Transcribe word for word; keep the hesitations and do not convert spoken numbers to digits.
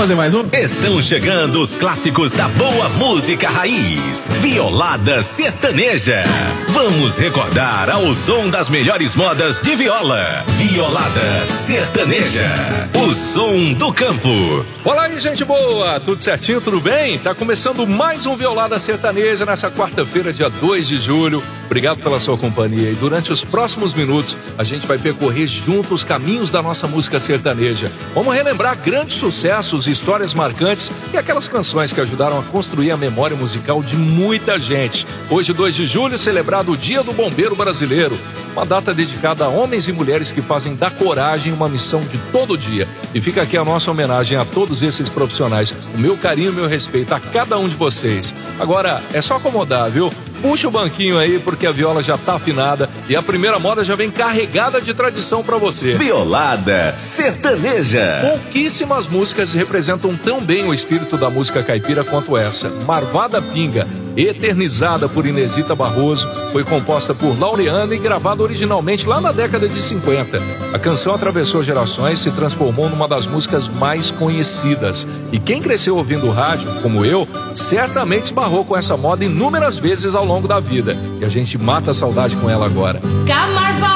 fazer mais um? Estão chegando os clássicos da boa música raiz. Violada Sertaneja. Vamos recordar ao som das melhores modas de viola. Violada Sertaneja. O som do campo. Olá aí, gente boa. Tudo certinho, tudo bem? Tá começando mais um Violada Sertaneja nessa quarta-feira, dia dois de julho. Obrigado pela sua companhia. E durante os próximos minutos, a gente vai percorrer juntos os caminhos da nossa música sertaneja. Vamos relembrar grandes sucessos, histórias marcantes e aquelas canções que ajudaram a construir a memória musical de muita gente. Hoje, dois de julho, celebrado o Dia do Bombeiro Brasileiro. Uma data dedicada a homens e mulheres que fazem da coragem uma missão de todo dia. E fica aqui a nossa homenagem a todos esses profissionais. O meu carinho e o meu respeito a cada um de vocês. Agora, é só acomodar, viu? Puxa o banquinho aí, porque a viola já tá afinada e a primeira moda já vem carregada de tradição pra você. Violada Sertaneja. Pouquíssimas músicas representam tão bem o espírito da música caipira quanto essa. Marvada Pinga, eternizada por Inesita Barroso, foi composta por Laureano e gravada originalmente lá na década de cinquenta. A canção atravessou gerações e se transformou numa das músicas mais conhecidas. E quem cresceu ouvindo rádio, como eu, certamente esbarrou com essa moda inúmeras vezes ao longo da vida. E a gente mata a saudade com ela agora. Calma.